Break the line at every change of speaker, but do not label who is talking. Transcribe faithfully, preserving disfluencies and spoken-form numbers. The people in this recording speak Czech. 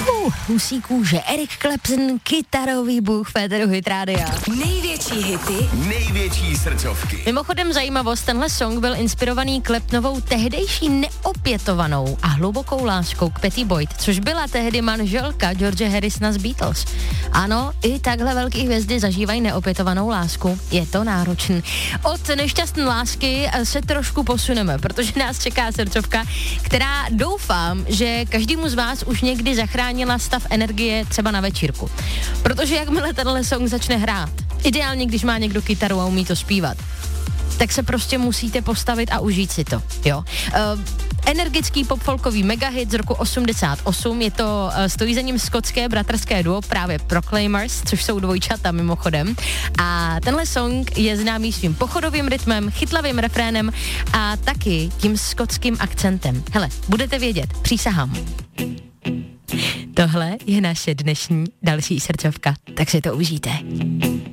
Uh, husí kůže, Eric Clapton, kytarový bůh Féteru Hit Rádia.
Největší hity,
největší srdcovky.
Mimochodem zajímavost, tenhle song byl inspirovaný Claptonovou tehdejší neopětovanou a hlubokou láskou k Patty Boyd, což byla tehdy manželka George Harrisona z Beatles. Ano, i takhle velký hvězdy zažívají neopětovanou lásku. Je to náročný. Od nešťastné lásky se trošku posuneme, protože nás čeká srdcovka, která doufám, že každému z vás už někdy zachránila stav energie třeba na večírku. Protože jakmile tenhle song začne hrát, ideálně když má někdo kytaru a umí to zpívat, tak se prostě musíte postavit a užít si to, jo. Uh, energický popfolkový megahit z roku osmdesát osm, je to, uh, stojí za ním skotské bratrské duo, právě Proclaimers, což jsou dvojčata mimochodem. A tenhle song je známý svým pochodovým rytmem, chytlavým refrénem a taky tím skotským akcentem. Hele, budete vědět, přísahám. Tohle je naše dnešní další srdcovka, tak si to užijte.